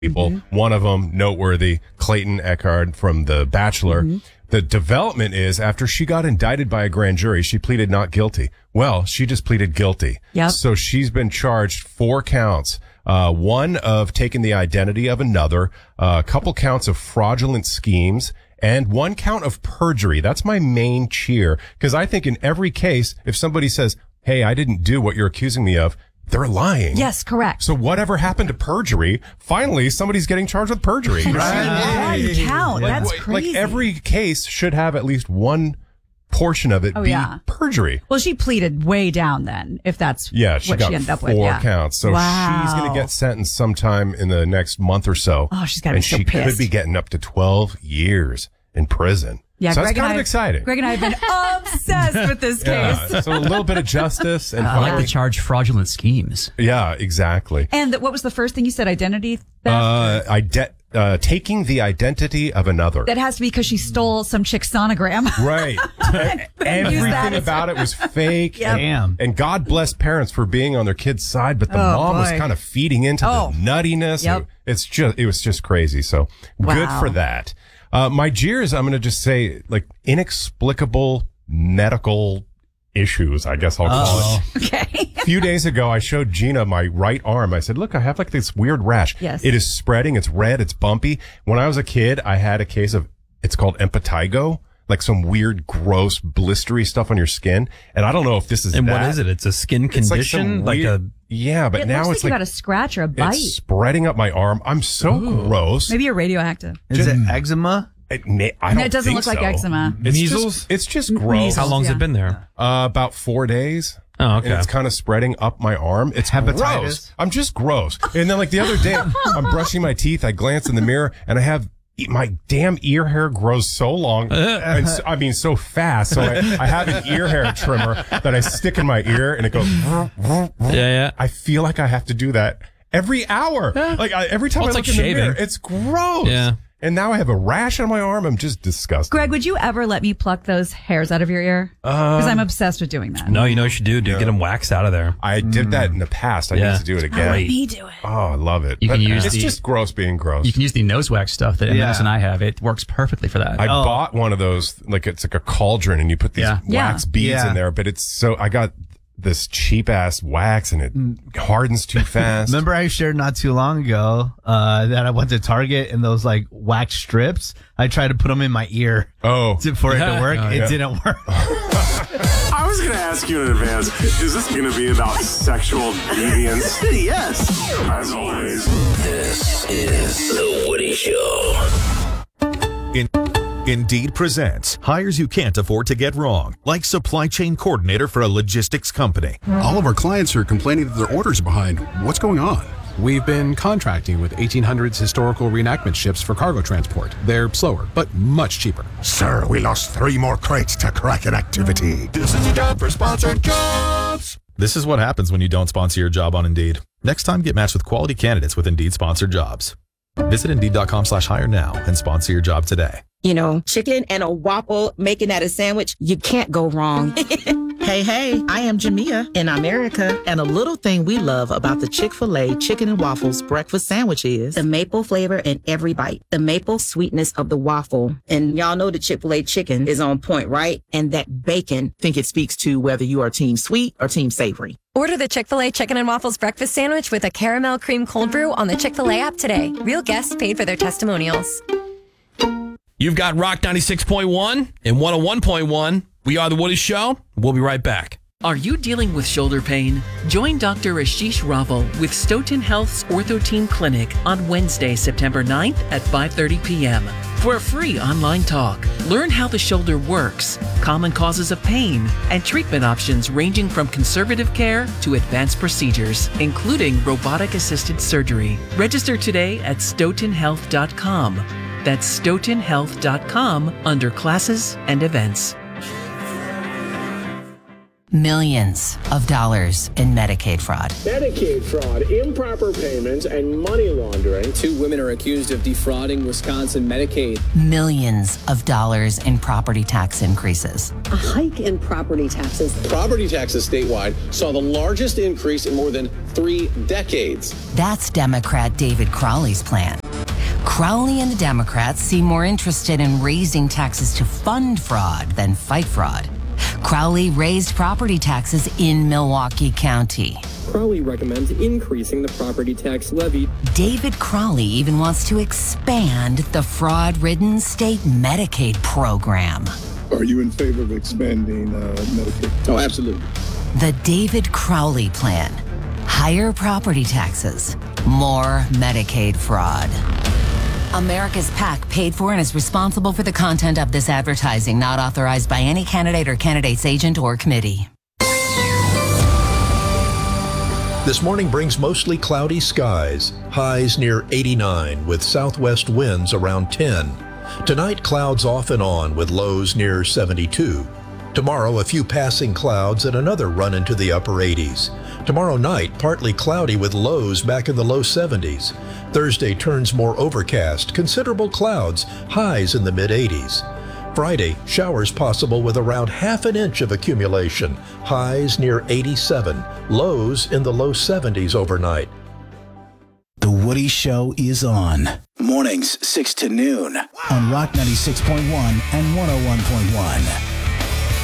people. One of them, noteworthy, Clayton Eckhart from The Bachelor. The development is after she got indicted by a grand jury, she pleaded not guilty. Well, she just pleaded guilty. Yep. So she's been charged 4 counts. One of taking the identity of another, a couple counts of fraudulent schemes, and 1 count of perjury. That's my main cheer. Because I think in every case, if somebody says, hey, I didn't do what you're accusing me of, they're lying. Yes, correct. So whatever happened to perjury, finally somebody's getting charged with perjury. One count. That's crazy. Like every case should have at least one portion of it be perjury. Well, she pleaded way down then, if that's what she got she ended up 4 with. Yeah. counts. So she's going to get sentenced sometime in the next month or so. Oh, she's got to be so pissed. And she could be getting up to 12 years in prison. Yeah, so that's kind of exciting. Greg and I have been obsessed with this case. So a little bit of justice. And I like to charge fraudulent schemes. Yeah, exactly. And what was the first thing you said? Identity theft? Taking the identity of another. That has to be because she stole some chick's sonogram. Right. Everything about it was fake. Yep. Damn. And God bless parents for being on their kid's side, but the mom was kind of feeding into the nuttiness. Yep. It was just crazy. So good for that. My jeers, I'm going to just say, like, inexplicable medical issues, I guess I'll call it. Okay. A few days ago, I showed Gina my right arm. I said, look, I have like this weird rash. Yes. It is spreading. It's red. It's bumpy. When I was a kid, I had a case of, it's called impetigo, like some weird, gross, blistery stuff on your skin. And I don't know if this is what is it? It's a skin condition? Yeah, but now looks it's like you like got a scratch or a bite. it's spreading up my arm. I'm so gross. Maybe you're radioactive. Is it eczema? I don't It doesn't think look like so. eczema. Measles? It's just gross. How long's it been there? About 4 days. Oh, okay. And it's kind of spreading up my arm. It's Hepatitis? gross. I'm just gross. And then like the other day, I'm brushing my teeth. I glance in the mirror and I have my damn ear hair grows so long. And so fast. So I have an ear hair trimmer that I stick in my ear and it goes. Yeah. I feel like I have to do that every hour. Like every time I it's look like in the mirror, shaving. it's gross. Yeah. And now I have a rash on my arm. I'm just disgusted. Greg, would you ever let me pluck those hairs out of your ear? Because I'm obsessed with doing that. No, you know what you should do? Get them waxed out of there. I did that in the past. I need to do it again. Let me do it. Oh, I love it. You can use it's just gross being gross. You can use the nose wax stuff that Dennis and I have. It works perfectly for that. I bought one of those, like it's like a cauldron and you put these wax beads in there, but I got this cheap ass wax and it hardens too fast. Remember I shared not too long ago that I went to Target and those like wax strips, I tried to put them in my ear for it to work. It didn't work. I was going to ask you in advance, is this going to be about sexual deviance? Yes. As always. This is The Woody Show. Indeed presents hires you can't afford to get wrong, like supply chain coordinator for a logistics company. All of our clients are complaining that their orders are behind. What's going on? We've been contracting with 1800s historical reenactment ships for cargo transport. They're slower, but much cheaper. Sir, we lost 3 more crates to Kraken activity. This is your job for sponsored jobs. This is what happens when you don't sponsor your job on Indeed. Next time, get matched with quality candidates with Indeed sponsored jobs. Visit Indeed.com/hire now and sponsor your job today. You know, chicken and a waffle, making that a sandwich, you can't go wrong. Hey, I am Jamia in America. And a little thing we love about the Chick-fil-A Chicken and Waffles breakfast sandwich is the maple flavor in every bite, the maple sweetness of the waffle. And y'all know the Chick-fil-A chicken is on point, right? And that bacon, I think it speaks to whether you are team sweet or team savory. Order the Chick-fil-A Chicken and Waffles breakfast sandwich with a caramel cream cold brew on the Chick-fil-A app today. Real guests paid for their testimonials. You've got Rock 96.1 and 101.1. We are The Woody Show. We'll be right back. Are you dealing with shoulder pain? Join Dr. Ashish Raval with Stoughton Health's Ortho Team Clinic on Wednesday, September 9th at 5:30 p.m. for a free online talk. Learn how the shoulder works, common causes of pain, and treatment options ranging from conservative care to advanced procedures, including robotic-assisted surgery. Register today at stoughtonhealth.com. That's stoughtonhealth.com under classes and events. Millions of dollars in Medicaid fraud. Medicaid fraud, improper payments, and money laundering. 2 women are accused of defrauding Wisconsin Medicaid. Millions of dollars in property tax increases. A hike in property taxes. Property taxes statewide saw the largest increase in more than 3 decades. That's Democrat David Crowley's plan. Crowley and the Democrats seem more interested in raising taxes to fund fraud than fight fraud. Crowley raised property taxes in Milwaukee County. Crowley recommends increasing the property tax levy. David Crowley even wants to expand the fraud-ridden state Medicaid program. Are you in favor of expanding Medicaid? Oh, absolutely. The David Crowley plan. Higher property taxes, more Medicaid fraud. America's PAC paid for and is responsible for the content of this advertising, not authorized by any candidate or candidate's agent or committee. This morning brings mostly cloudy skies, highs near 89 with southwest winds around 10. Tonight, clouds off and on with lows near 72. Tomorrow, a few passing clouds and another run into the upper 80s. Tomorrow night, partly cloudy with lows back in the low 70s. Thursday turns more overcast, considerable clouds, highs in the mid-80s. Friday, showers possible with around ½ an inch of accumulation, highs near 87, lows in the low 70s overnight. The Woody Show is on. Mornings 6 to noon on Rock 96.1 and 101.1.